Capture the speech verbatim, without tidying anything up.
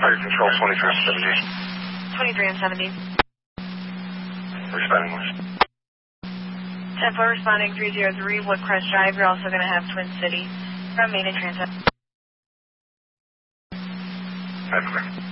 Fire control twenty-three on seventy. twenty-three on seventy. Responding west. ten four responding three zero three, Woodcrest Drive. You're also going to have Twin City from Main and Transit. That's clear.